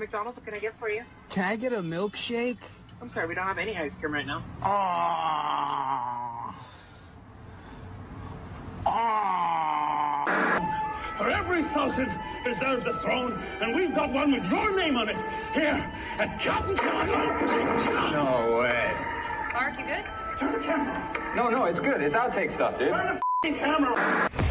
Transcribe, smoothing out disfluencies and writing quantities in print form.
McDonald's. What can I get for you? Can I get a milkshake? I'm sorry, we don't have any ice cream right now. For every sultan deserves a throne, and we've got one with your name on it. Here, at Captain John. No way. Mark, you good? Turn the camera. No, it's good. It's outtake stuff, dude. Turn the camera.